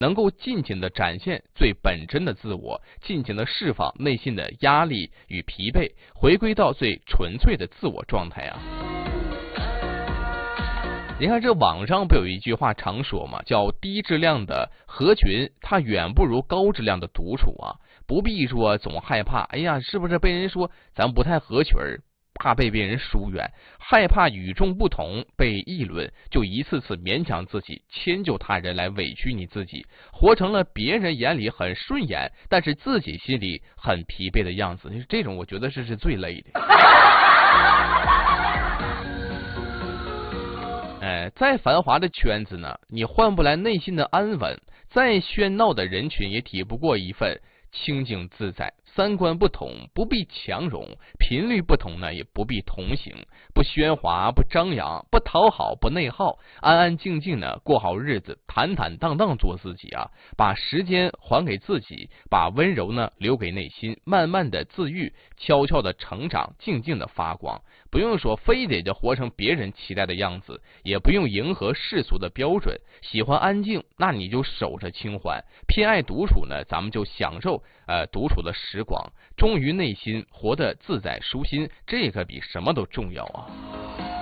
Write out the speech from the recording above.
能够尽情的展现最本真的自我，尽情的释放内心的压力与疲惫，回归到最纯粹的自我状态啊。你看这网上不有一句话常说嘛，叫低质量的合群它远不如高质量的独处啊。不必说总害怕，哎呀，是不是被人说咱不太合群，怕被别人疏远，害怕与众不同被议论，就一次次勉强自己迁就他人来委屈你自己，活成了别人眼里很顺眼，但是自己心里很疲惫的样子。这种我觉得是最累的。再繁华的圈子呢，你换不来内心的安稳；再喧闹的人群，也抵不过一份清静自在。三观不同，不必强融；频率不同呢，也不必同行。不喧哗，不张扬，不讨好，不内耗，安安静静的过好日子，坦坦荡荡做自己啊！把时间还给自己，把温柔呢留给内心，慢慢的自愈，悄悄的成长，静静的发光。不用说非得就活成别人期待的样子，也不用迎合世俗的标准。喜欢安静，那你就守着清欢；偏爱独处呢，咱们就享受独处的时光，忠于内心，活得自在舒心，这个比什么都重要啊。